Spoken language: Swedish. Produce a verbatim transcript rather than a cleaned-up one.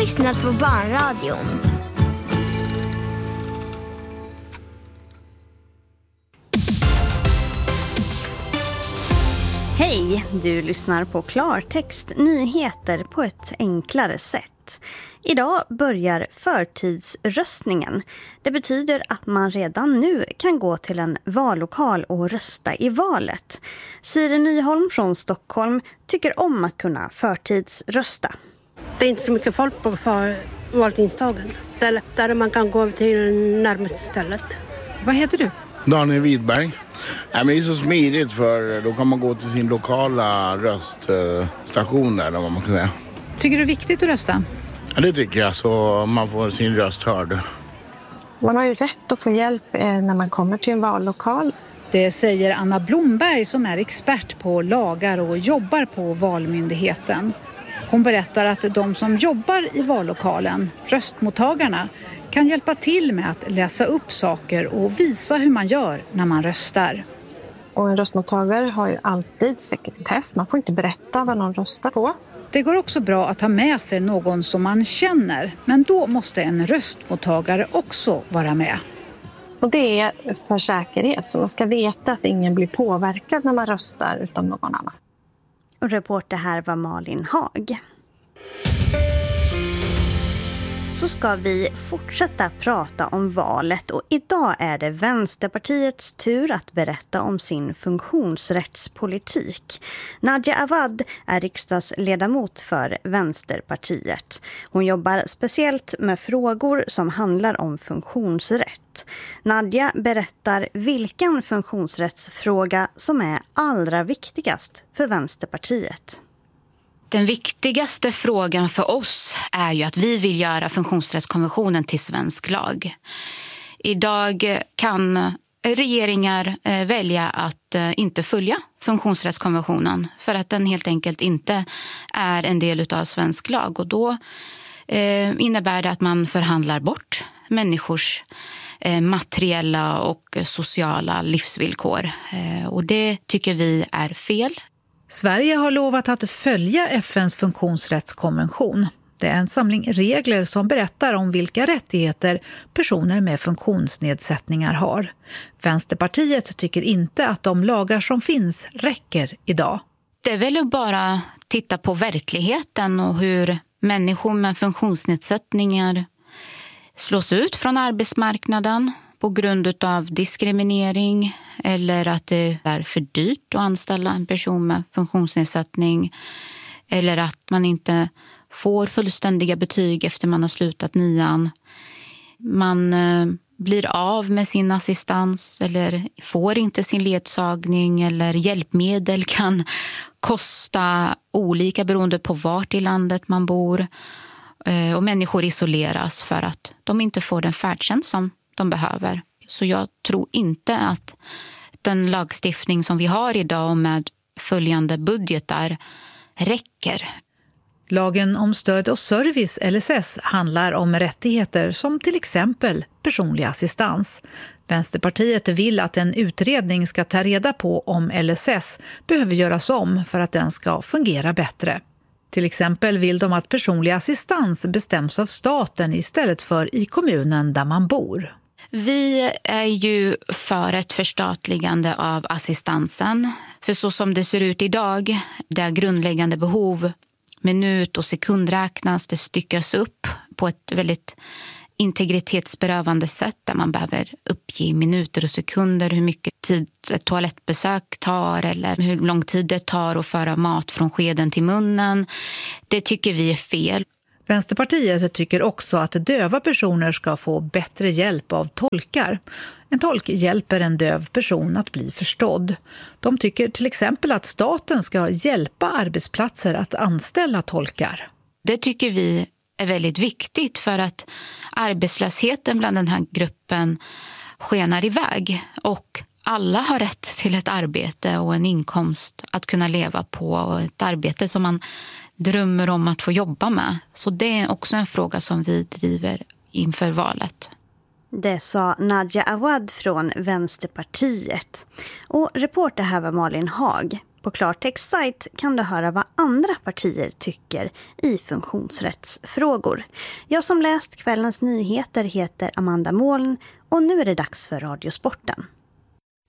lyssnat på Barnradion. Hej, du lyssnar på Klartext, nyheter på ett enklare sätt. Idag börjar förtidsröstningen. Det betyder att man redan nu kan gå till en vallokal och rösta i valet. Siri Nyholm från Stockholm tycker om att kunna förtidsrösta. Det är inte så mycket folk på valtingsdagen. Det är lättare, man kan gå till närmaste stället. Vad heter du? Daniel Widberg. Ja, men det är så smidigt, för då kan man gå till sin lokala röststation där, vad man kan säga. Tycker du det är viktigt att rösta? Ja, det tycker jag, så man får sin röst hörd. Man har ju rätt att få hjälp när man kommer till en vallokal. Det säger Anna Blomberg som är expert på lagar och jobbar på Valmyndigheten. Hon berättar att de som jobbar i vallokalen, röstmottagarna, kan hjälpa till med att läsa upp saker och visa hur man gör när man röstar. Och en röstmottagare har ju alltid sekretess. Man får inte berätta vad någon röstar på. Det går också bra att ha med sig någon som man känner, men då måste en röstmottagare också vara med. Och det är för säkerhet, så man ska veta att ingen blir påverkad när man röstar utan någon annan. Och reporter här var Malin Hag. Så ska vi fortsätta prata om valet, och idag är det Vänsterpartiets tur att berätta om sin funktionsrättspolitik. Nadia Awad är riksdagsledamot för Vänsterpartiet. Hon jobbar speciellt med frågor som handlar om funktionsrätt. Nadia berättar vilken funktionsrättsfråga som är allra viktigast för Vänsterpartiet. Den viktigaste frågan för oss är ju att vi vill göra funktionsrättskonventionen till svensk lag. Idag kan regeringar välja att inte följa funktionsrättskonventionen för att den helt enkelt inte är en del av svensk lag. Och då innebär det att man förhandlar bort människors materiella och sociala livsvillkor. Och det tycker vi är fel. Sverige har lovat att följa F N:s funktionsrättskonvention. Det är en samling regler som berättar om vilka rättigheter personer med funktionsnedsättningar har. Vänsterpartiet tycker inte att de lagar som finns räcker idag. Det är väl bara titta på verkligheten och hur människor med funktionsnedsättningar slås ut från arbetsmarknaden på grund av diskriminering eller att det är för dyrt att anställa en person med funktionsnedsättning eller att man inte får fullständiga betyg efter man har slutat nian. Man eh, blir av med sin assistans eller får inte sin ledsagning, eller hjälpmedel kan kosta olika beroende på vart i landet man bor. Eh, och människor isoleras för att de inte får den färdtjänst som de behöver. Så jag tror inte att den lagstiftning som vi har idag med följande budgetar räcker. Lagen om stöd och service, L S S, handlar om rättigheter som till exempel personlig assistans. Vänsterpartiet vill att en utredning ska ta reda på om L S S behöver göras om för att den ska fungera bättre. Till exempel vill de att personlig assistans bestäms av staten istället för i kommunen där man bor. Vi är ju för ett förstatligande av assistansen. För så som det ser ut idag, där grundläggande behov minut- och sekundräknas, det styckas upp på ett väldigt integritetsberövande sätt där man behöver uppge minuter och sekunder hur mycket tid ett toalettbesök tar eller hur lång tid det tar att föra mat från skeden till munnen. Det tycker vi är fel. Vänsterpartiet tycker också att döva personer ska få bättre hjälp av tolkar. En tolk hjälper en döv person att bli förstådd. De tycker till exempel att staten ska hjälpa arbetsplatser att anställa tolkar. Det tycker vi är väldigt viktigt för att arbetslösheten bland den här gruppen skenar iväg. Och alla har rätt till ett arbete och en inkomst att kunna leva på, och ett arbete som man drömmer om att få jobba med. Så det är också en fråga som vi driver inför valet. Det sa Nadia Awad från Vänsterpartiet. Och reporter här var Malin Hag. På Klartext sajt kan du höra vad andra partier tycker i funktionsrättsfrågor. Jag som läst kvällens nyheter heter Amanda Moln och nu är det dags för Radiosporten.